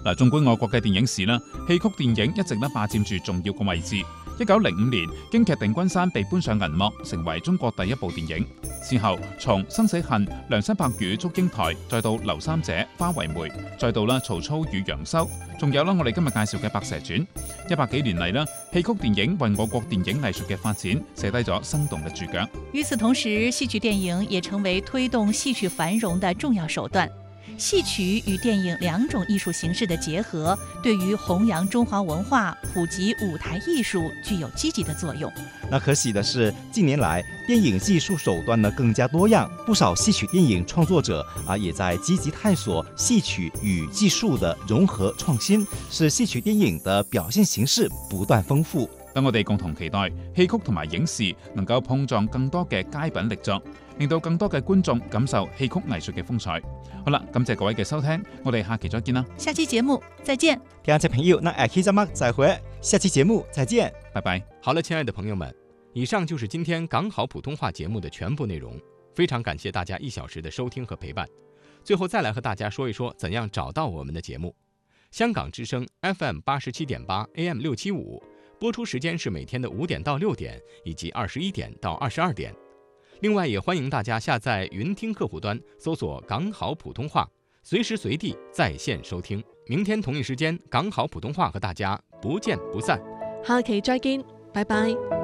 縱觀外國嘅電影史啦，戲曲電影一直霸佔住重要嘅位置。1905年，京劇《定軍山》被搬上銀幕，成為中國第一部電影。之後，從《生死恨》、《梁山伯與祝英台》，再到《劉三姐》、《花為媒》，再到曹操與楊修，仲有我哋今日介紹嘅《白蛇傳》。100幾年嚟啦，戲曲電影為我國電影藝術嘅發展寫低咗生動嘅注腳。 與此同時，戲曲電影也成為推動戲曲繁榮的重要手段。戲曲與電影兩種藝術形式的結合，對於弘揚中華文化、普及舞台藝術具有積極的作用。 那可喜的是，近年來電影技術手段更加多樣，不少戲曲電影創作者也在積極探索戲曲與技術的融合創新，使戲曲電影的表現形式不斷豐富。 等我哋共同期待戲曲同埋影視能夠碰撞更多嘅佳品力作，令到更多嘅觀眾感受戲曲藝術嘅風采。好啦，感謝各位嘅收聽，我哋下期再見啦！ 下期節目再見， 聽眾朋友，那下期節目再會，下期節目再見， 拜拜。 好了，親愛的朋友們，以上就是今天港好普通話節目的全部內容，非常感謝大家1小時的收聽和陪伴。最後再來和大家說一說怎樣找到我們的節目。香港之聲 FM 87.8 AM 675，播出時間是每天的5點到6點，以及21點到22點。另外也歡迎大家下載雲聽客戶端，搜索港好普通話，隨時隨地在線收聽。明天同一時間，港好普通話和大家不見不散。 下期再見，拜拜。